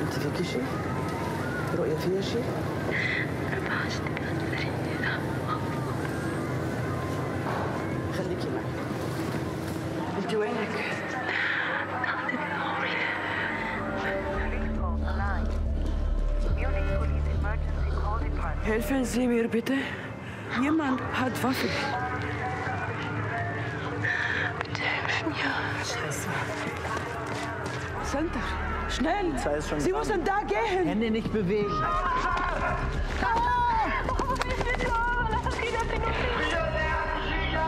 انت فيكي شيء؟ رؤية فيها شيء؟ خليكي معي. انت وينك؟ Helfen Sie mir bitte. Jemand hat Waffe. Bitte helfen, ja. Scheiße. Center, schnell! Sie müssen da gehen! Hände nicht bewegen. Oh, bitte, lass uns wieder